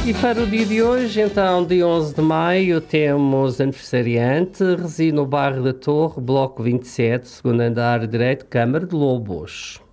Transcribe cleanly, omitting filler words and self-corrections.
E para o dia de hoje, então, dia 11 de maio, temos aniversariante, reside no bairro da Torre, bloco 27, segundo andar direito, Câmara de Lobos.